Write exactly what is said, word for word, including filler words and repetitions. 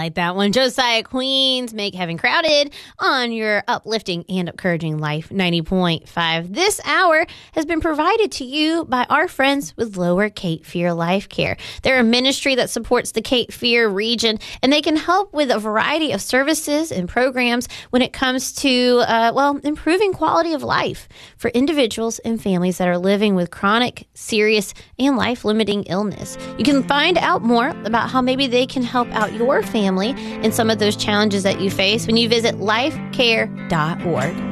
like that one. Josiah Queens, Make Heaven Crowded on your uplifting and encouraging Life ninety point five. This hour has been provided to you by our friends with Lower Cape Fear Life Care. They're a ministry that supports the Cape Fear region, and they can help with a variety of services and programs when it comes to, uh, well, improving quality of life for individuals and families that are living with chronic, serious, and life-limiting illness. You can find out more about how maybe they can help out your family in some of those challenges that you face when you visit life care dot org.